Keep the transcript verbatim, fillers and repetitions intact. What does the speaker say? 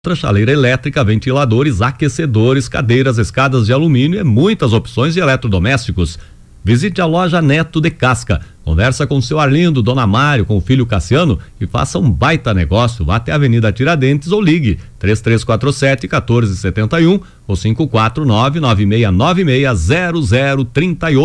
Chaleira elétrica, ventiladores, aquecedores, cadeiras, escadas de alumínio e muitas opções de eletrodomésticos. Visite a loja Neto de Casca. Conversa com o seu Arlindo, Dona Mário, com o filho Cassiano e faça um baita negócio. Vá até a Avenida Tiradentes ou ligue três três quatro sete, um quatro sete um ou cinco quatro nove, nove seis nove seis, zero zero três oito.